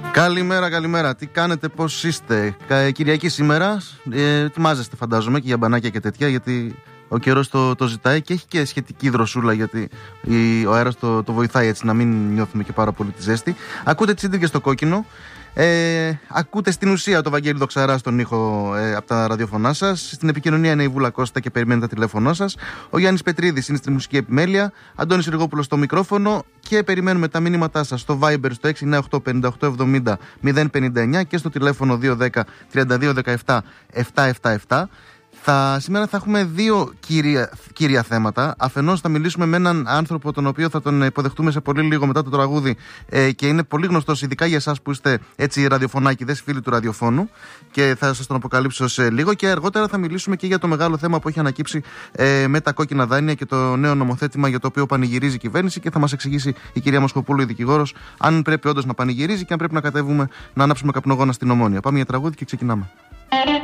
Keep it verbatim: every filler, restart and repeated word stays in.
Καλημέρα, καλημέρα. Τι κάνετε, πώς είστε? Κυριακή σήμερα. Ε, ετοιμάζεστε, φαντάζομαι, και για μπανάκια και τέτοια, γιατί ο καιρός το, το ζητάει και έχει και σχετική δροσούλα, γιατί η, ο αέρας το, το βοηθάει έτσι να μην νιώθουμε και πάρα πολύ τη ζέστη. Ακούτε τσίντρικες στο κόκκινο. Ε, ακούτε στην ουσία το Βαγγέλη Δοξαρά στον ήχο ε, από τα ραδιοφωνά σας. Στην επικοινωνία είναι η Βούλα Κώστα και περιμένει τα τηλέφωνά σας. Ο Γιάννης Πετρίδης είναι στη μουσική επιμέλεια. Αντώνης Ριγόπουλος στο μικρόφωνο. Και περιμένουμε τα μήνυματά σας στο Viber στο έξι εννιά οκτώ πέντε οκτώ εβδομήντα μηδέν πενήντα εννιά και στο τηλέφωνο δύο ένα μηδέν τριάντα δύο δεκαεπτά επτακόσια εβδομήντα επτά. Θα, σήμερα θα έχουμε δύο κύρια, κύρια θέματα. Αφενός θα μιλήσουμε με έναν άνθρωπο τον οποίο θα τον υποδεχτούμε σε πολύ λίγο μετά το τραγούδι ε, και είναι πολύ γνωστός, ειδικά για εσάς που είστε έτσι ραδιοφωνάκηδες, φίλοι του ραδιοφώνου, και θα σας τον αποκαλύψω σε λίγο. Και αργότερα θα μιλήσουμε και για το μεγάλο θέμα που έχει ανακύψει ε, με τα κόκκινα δάνεια και το νέο νομοθέτημα για το οποίο πανηγυρίζει η κυβέρνηση, και θα μας εξηγήσει η κυρία Μοσχοπούλου, η δικηγόρος, αν πρέπει όντως να πανηγυρίζει και αν πρέπει να κατέβουμε να ανάψουμε καπνογόνα στην Ομόνια. Πάμε για τραγούδι και ξεκινάμε.